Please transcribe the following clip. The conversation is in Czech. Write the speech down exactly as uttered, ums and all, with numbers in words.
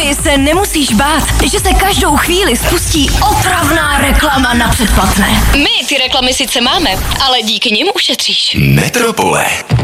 Metropoli se nemusíš bát, že se každou chvíli spustí otravná reklama na předplatné. My ty reklamy sice máme, ale díky nim ušetříš. Metropole.